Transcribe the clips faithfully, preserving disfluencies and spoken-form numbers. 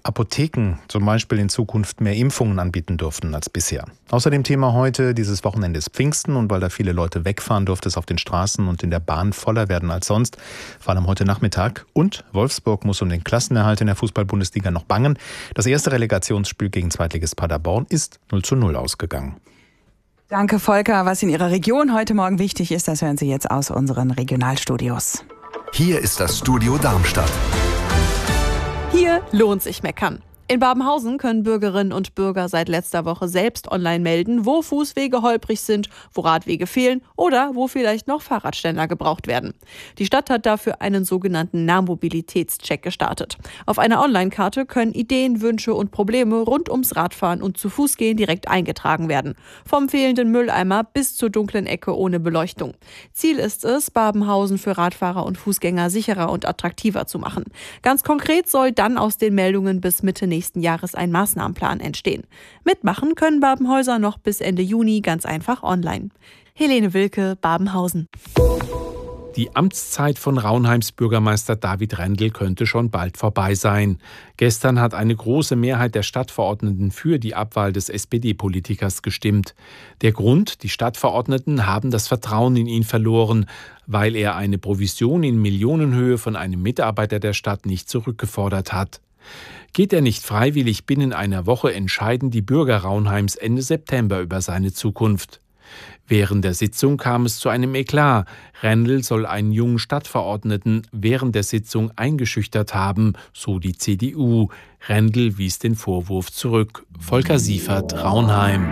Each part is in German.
Apotheken zum Beispiel in Zukunft mehr Impfungen anbieten dürften als bisher. Außerdem Thema heute, dieses Wochenende ist Pfingsten und weil da viele Leute wegfahren, dürfte es auf den Straßen und in der Bahn voller werden als sonst, vor allem heute Nachmittag. Und Wolfsburg muss um den Klassenerhalt in der Fußball-Bundesliga noch bangen. Das erste Relegationsspiel gegen Zweitligist Paderborn ist null zu null ausgegangen. Danke, Volker. Was in Ihrer Region heute Morgen wichtig ist, das hören Sie jetzt aus unseren Regionalstudios. Hier ist das Studio Darmstadt. Hier lohnt sich meckern. In Babenhausen können Bürgerinnen und Bürger seit letzter Woche selbst online melden, wo Fußwege holprig sind, wo Radwege fehlen oder wo vielleicht noch Fahrradständer gebraucht werden. Die Stadt hat dafür einen sogenannten Nahmobilitätscheck gestartet. Auf einer Online-Karte können Ideen, Wünsche und Probleme rund ums Radfahren und zu Fuß gehen direkt eingetragen werden. Vom fehlenden Mülleimer bis zur dunklen Ecke ohne Beleuchtung. Ziel ist es, Babenhausen für Radfahrer und Fußgänger sicherer und attraktiver zu machen. Ganz konkret soll dann aus den Meldungen bis Mitte nächsten Jahres ein Maßnahmenplan entstehen. Mitmachen können Babenhäuser noch bis Ende Juni ganz einfach online. Helene Wilke, Babenhausen. Die Amtszeit von Raunheims Bürgermeister David Rendel könnte schon bald vorbei sein. Gestern hat eine große Mehrheit der Stadtverordneten für die Abwahl des S P D-Politikers gestimmt. Der Grund: Die Stadtverordneten haben das Vertrauen in ihn verloren, weil er eine Provision in Millionenhöhe von einem Mitarbeiter der Stadt nicht zurückgefordert hat. Geht er nicht freiwillig binnen einer Woche, entscheiden die Bürger Raunheims Ende September über seine Zukunft. Während der Sitzung kam es zu einem Eklat. Rendel soll einen jungen Stadtverordneten während der Sitzung eingeschüchtert haben, so die C D U. Rendel wies den Vorwurf zurück. Volker Siefert, Raunheim.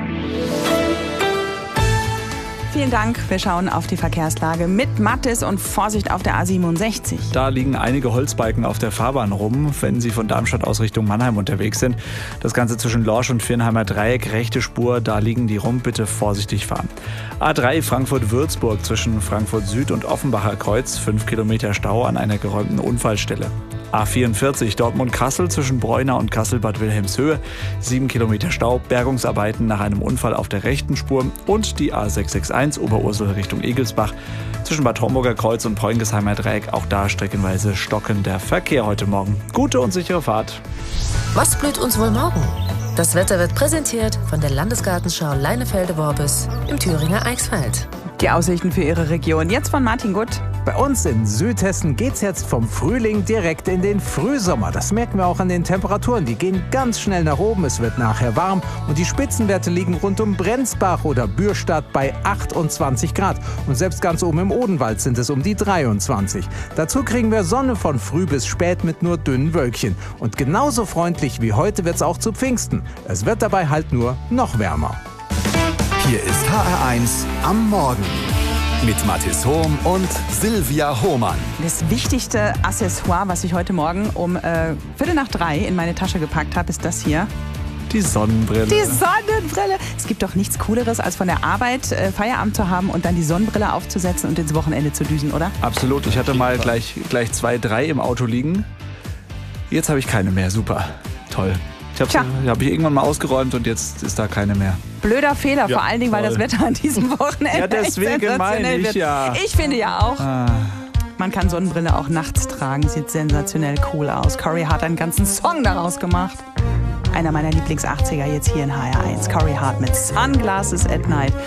Vielen Dank. Wir schauen auf die Verkehrslage mit Mathis und Vorsicht auf der A siebenundsechzig. Da liegen einige Holzbalken auf der Fahrbahn rum, wenn Sie von Darmstadt aus Richtung Mannheim unterwegs sind. Das Ganze zwischen Lorsch und Viernheimer Dreieck, rechte Spur, da liegen die rum. Bitte vorsichtig fahren. A drei Frankfurt-Würzburg zwischen Frankfurt Süd und Offenbacher Kreuz, fünf Kilometer Stau an einer geräumten Unfallstelle. A vierundvierzig Dortmund-Kassel zwischen Breuna und Kassel-Bad Wilhelmshöhe, sieben Kilometer Stau, Bergungsarbeiten nach einem Unfall auf der rechten Spur und die A sechs sechs eins Oberursel Richtung Egelsbach zwischen Bad Homburger Kreuz und Preungesheimer Dreieck, auch da streckenweise stockender Verkehr heute Morgen. Gute und sichere Fahrt. Was blüht uns wohl morgen? Das Wetter wird präsentiert von der Landesgartenschau Leinefelde-Worbis im Thüringer Eichsfeld. Die Aussichten für Ihre Region jetzt von Martin Gutt. Bei uns in Südhessen geht's jetzt vom Frühling direkt in den Frühsommer. Das merken wir auch an den Temperaturen. Die gehen ganz schnell nach oben. Es wird nachher warm und die Spitzenwerte liegen rund um Brenzbach oder Bürstadt bei achtundzwanzig Grad. Und selbst ganz oben im Odenwald sind es um die dreiundzwanzig. Dazu kriegen wir Sonne von früh bis spät mit nur dünnen Wölkchen. Und genauso freundlich wie heute wird's auch zu Pfingsten. Es wird dabei halt nur noch wärmer. Hier ist H R eins am Morgen mit Mathis Hohm und Silvia Hohmann. Das wichtigste Accessoire, was ich heute Morgen um äh, Viertel nach drei in meine Tasche gepackt habe, ist das hier. Die Sonnenbrille. Die Sonnenbrille. Es gibt doch nichts Cooleres, als von der Arbeit äh, Feierabend zu haben und dann die Sonnenbrille aufzusetzen und ins Wochenende zu düsen, oder? Absolut. Ich hatte mal gleich, gleich zwei, drei im Auto liegen. Jetzt habe ich keine mehr. Super. Toll. Ich habe hab ich irgendwann mal ausgeräumt und jetzt ist da keine mehr. Blöder Fehler, Ja, vor allen Dingen, weil toll. das Wetter an diesem Wochenende Ja, deswegen meine ich wird. ja. Ich finde ja auch. Ah. Man kann Sonnenbrille auch nachts tragen, sieht sensationell cool aus. Corey hat einen ganzen Song daraus gemacht. Einer meiner Lieblings-achtziger jetzt hier in H R eins. Corey Hart mit Sunglasses at Night.